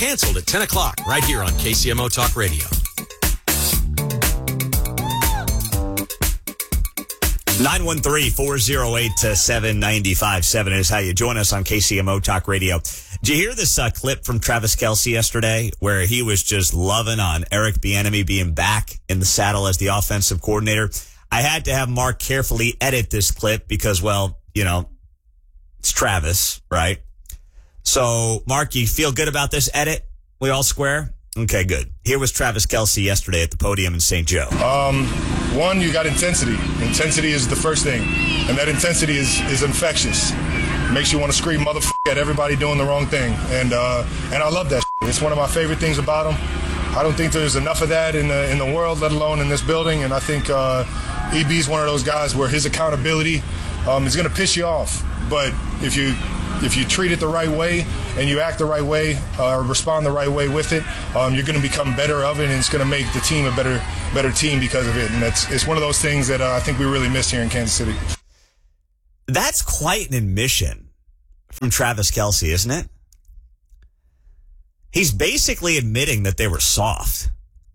canceled at 10 o'clock right here on KCMO Talk Radio. 913-408-7957 is how you join us on KCMO Talk Radio. Did you hear this clip from Travis Kelce yesterday where he was just loving on Eric Bieniemy being back in the saddle as the offensive coordinator? I had to have Mark carefully edit this clip because, well, you know, it's Travis, right? So, Mark, you feel good about this edit? We all square? Okay, good. Here was Travis Kelce yesterday at the podium in St. Joe. One, you got intensity. Intensity is the first thing. And that intensity is infectious. Makes you want to scream motherfucker at everybody doing the wrong thing. And I love that shit. It's one of my favorite things about him. I don't think there's enough of that in the world, let alone in this building. And I think EB's one of those guys where his accountability is going to piss you off. But if you treat it the right way and you act the right way or respond the right way with it, you're going to become better of it, and it's going to make the team a better team because of it. And it's one of those things that I think we really miss here in Kansas City. That's quite an admission from Travis Kelce, isn't it? He's basically admitting that they were soft.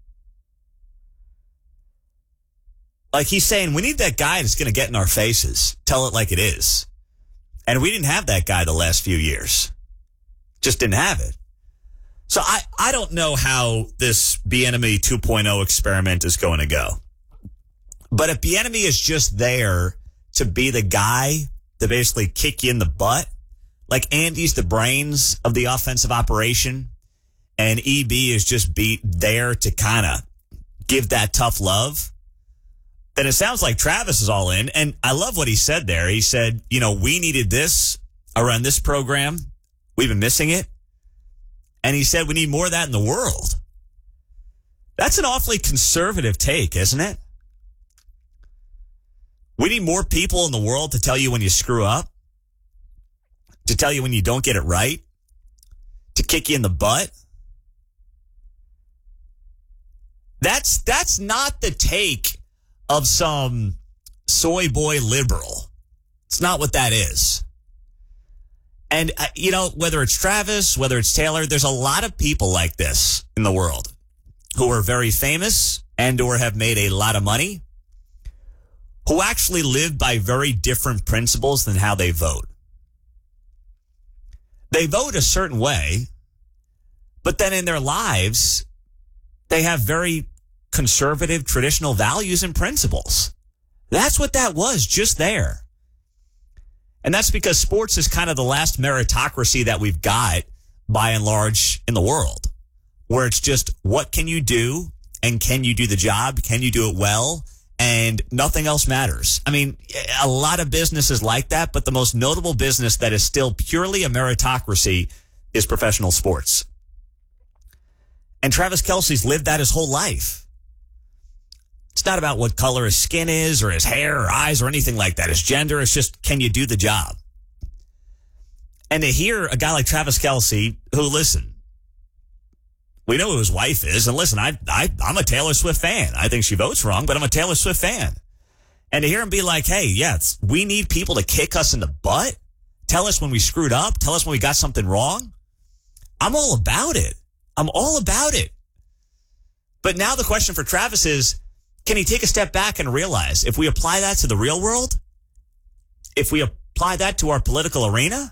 Like he's saying, we need that guy that's going to get in our faces, tell it like it is. And we didn't have that guy the last few years. Just didn't have it. So I don't know how this Bieniemy 2.0 experiment is going to go. But if Bieniemy is just there to be the guy to basically kick you in the butt, like Andy's the brains of the offensive operation, and EB is just there to kind of give that tough love, then it sounds like Travis is all in. And I love what he said there. He said, you know, we needed this around this program. We've been missing it. And he said we need more of that in the world. That's an awfully conservative take, isn't it? We need more people in the world to tell you when you screw up, to tell you when you don't get it right, to kick you in the butt. That's not the take of some soy boy liberal. It's not what that is. And, you know, whether it's Travis, whether it's Taylor, there's a lot of people like this in the world who are very famous and or have made a lot of money, who actually live by very different principles than how they vote. They vote a certain way, but then in their lives, they have very conservative, traditional values and principles. That's what that was just there. And that's because sports is kind of the last meritocracy that we've got, by and large, in the world, where it's just what can you do and can you do the job? Can you do it well? And nothing else matters. I mean, a lot of businesses like that, but the most notable business that is still purely a meritocracy is professional sports. And Travis Kelce's lived that his whole life. It's not about what color his skin is or his hair or eyes or anything like that. His gender, it's just, can you do the job? And to hear a guy like Travis Kelce, who, listen, we know who his wife is. And listen, I'm a Taylor Swift fan. I think she votes wrong, but I'm a Taylor Swift fan. And to hear him be like, hey, yeah, we need people to kick us in the butt, tell us when we screwed up, tell us when we got something wrong. I'm all about it. I'm all about it. But now the question for Travis is, can he take a step back and realize if we apply that to the real world, if we apply that to our political arena,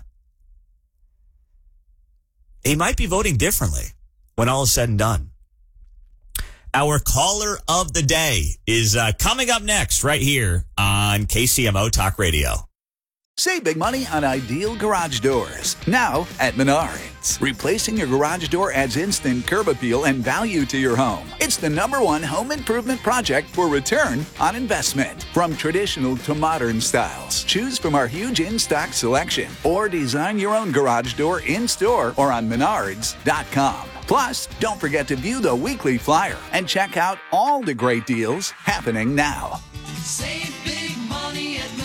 he might be voting differently when all is said and done. Our caller of the day is coming up next right here on KCMO Talk Radio. Save big money on ideal garage doors. Now at Menards. Replacing your garage door adds instant curb appeal and value to your home. It's the #1 home improvement project for return on investment. From traditional to modern styles, choose from our huge in-stock selection or design your own garage door in-store or on Menards.com. Plus, don't forget to view the weekly flyer and check out all the great deals happening now. Save big money at Menards.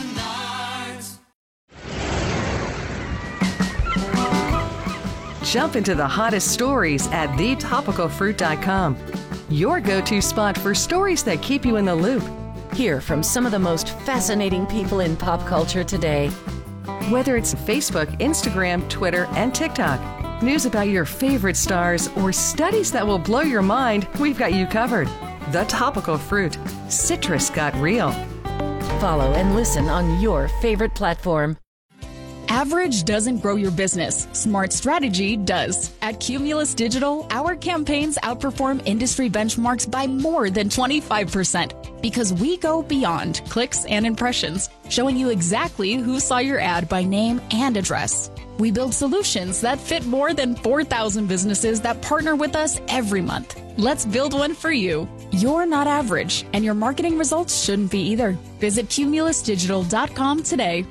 Jump into the hottest stories at thetopicalfruit.com. Your go-to spot for stories that keep you in the loop. Hear from some of the most fascinating people in pop culture today. Whether it's Facebook, Instagram, Twitter, and TikTok. News about your favorite stars or studies that will blow your mind, we've got you covered. The Topical Fruit. Citrus got real. Follow and listen on your favorite platform. Average doesn't grow your business. Smart strategy does. At Cumulus Digital, our campaigns outperform industry benchmarks by more than 25% because we go beyond clicks and impressions, showing you exactly who saw your ad by name and address. We build solutions that fit more than 4,000 businesses that partner with us every month. Let's build one for you. You're not average, and your marketing results shouldn't be either. Visit cumulusdigital.com today.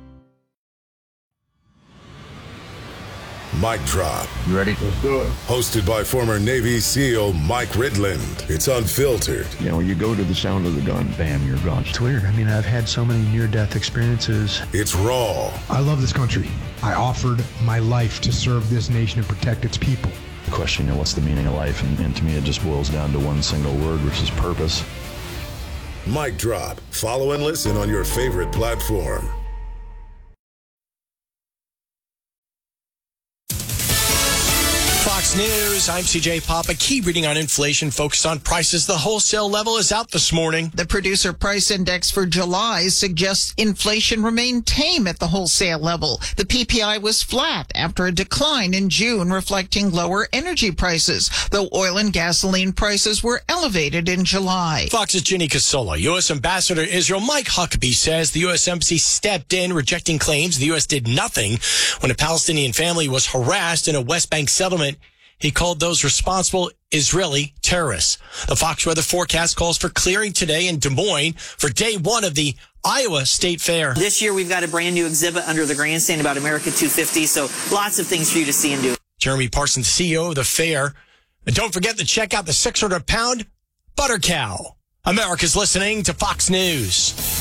Mic Drop. You ready? Let's do it. Hosted by former Navy SEAL Mike Ridland. It's unfiltered. You know, you go to the sound of the gun, bam, you're gone. It's weird. I mean, I've had so many near-death experiences. It's raw. I love this country. I offered my life to serve this nation and protect its people. The question, what's the meaning of life? And to me, it just boils down to one single word, which is purpose. Mic Drop. Follow and listen on your favorite platform. Fox News, I'm CJ Papa. Key reading on inflation focused on prices. The wholesale level is out this morning. The Producer Price Index for July suggests inflation remained tame at the wholesale level. The PPI was flat after a decline in June, reflecting lower energy prices, though oil and gasoline prices were elevated in July. Fox's Ginny Casola. U.S. Ambassador to Israel Mike Huckabee says the U.S. Embassy stepped in, rejecting claims the U.S. did nothing when a Palestinian family was harassed in a West Bank settlement. He called those responsible Israeli terrorists. The Fox weather forecast calls for clearing today in Des Moines for day one of the Iowa State Fair. This year, we've got a brand new exhibit under the grandstand about America 250, so lots of things for you to see and do. Jeremy Parsons, CEO of the fair. And don't forget to check out the 600-pound butter cow. America's listening to Fox News.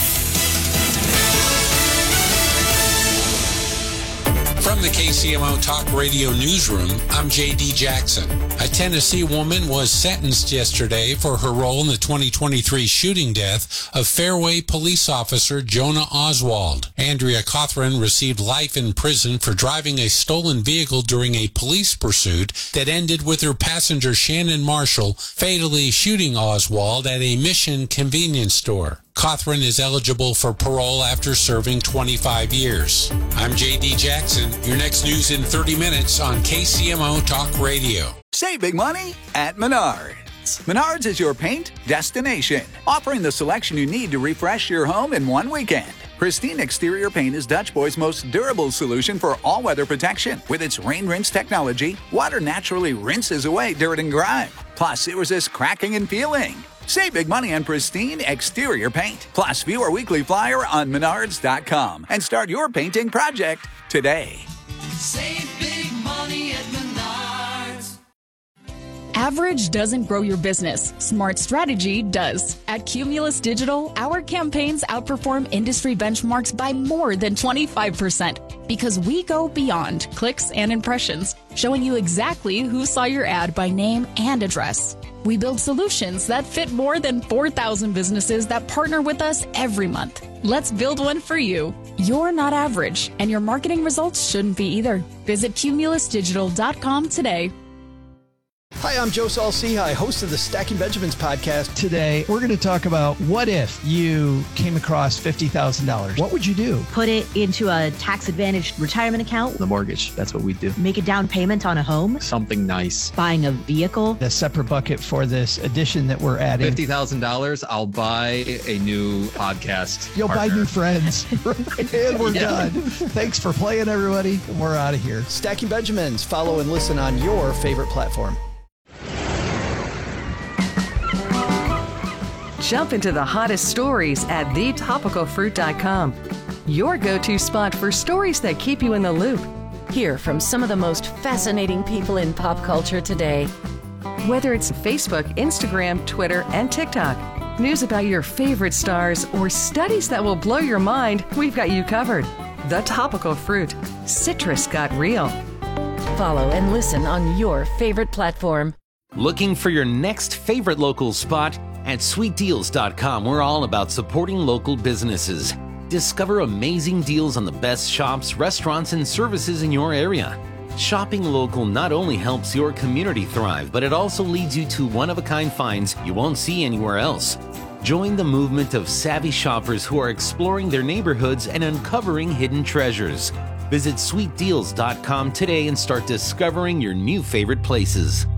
From the KCMO Talk Radio Newsroom, I'm J.D. Jackson. A Tennessee woman was sentenced yesterday for her role in the 2023 shooting death of Fairway police officer Jonah Oswald. Andrea Cothran received life in prison for driving a stolen vehicle during a police pursuit that ended with her passenger Shannon Marshall fatally shooting Oswald at a Mission convenience store. Cothran is eligible for parole after serving 25 years. I'm J.D. Jackson. Your next news in 30 minutes on KCMO Talk Radio. Save big money at Menards. Menards is your paint destination, offering the selection you need to refresh your home in one weekend. Pristine Exterior Paint is Dutch Boy's most durable solution for all-weather protection. With its rain rinse technology, water naturally rinses away dirt and grime. Plus, it resists cracking and peeling. Save big money on Pristine Exterior Paint. Plus, view our weekly flyer on Menards.com and start your painting project today. Save big money at Menards. Average doesn't grow your business. Smart strategy does. At Cumulus Digital, our campaigns outperform industry benchmarks by more than 25% because we go beyond clicks and impressions, showing you exactly who saw your ad by name and address. We build solutions that fit more than 4,000 businesses that partner with us every month. Let's build one for you. You're not average, and your marketing results shouldn't be either. Visit cumulusdigital.com today. Hi, I'm Joe Saul-Sehy, host of the Stacking Benjamins podcast. Today, we're going to talk about what if you came across $50,000. What would you do? Put it into a tax-advantaged retirement account. The mortgage, that's what we do. Make a down payment on a home. Something nice. Buying a vehicle. A separate bucket for this addition that we're adding. $50,000, I'll buy a new podcast You'll partner. buy new friends. And we're done. Thanks for playing, everybody. We're out of here. Stacking Benjamins. Follow and listen on your favorite platform. Jump into the hottest stories at thetopicalfruit.com. Your go-to spot for stories that keep you in the loop. Hear from some of the most fascinating people in pop culture today. Whether it's Facebook, Instagram, Twitter, and TikTok, news about your favorite stars, or studies that will blow your mind, we've got you covered. The Topical Fruit. Citrus got real. Follow and listen on your favorite platform. Looking for your next favorite local spot? At sweetdeals.com, we're all about supporting local businesses. Discover amazing deals on the best shops, restaurants, and services in your area. Shopping local not only helps your community thrive, but it also leads you to one-of-a-kind finds you won't see anywhere else. Join the movement of savvy shoppers who are exploring their neighborhoods and uncovering hidden treasures. Visit sweetdeals.com today and start discovering your new favorite places.